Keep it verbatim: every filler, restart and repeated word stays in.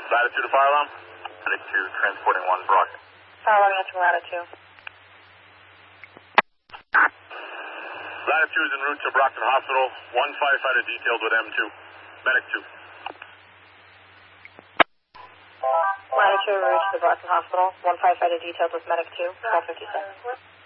Latitude to fire alarm? Medic two, transporting one, Brockton. Fire alarm answering latitude. Latitude is en route to Brockton Hospital. One firefighter detailed with M two. Medic two. Latitude en route to the Brockton Hospital. One firefighter detailed with medic two. twelve fifty-six.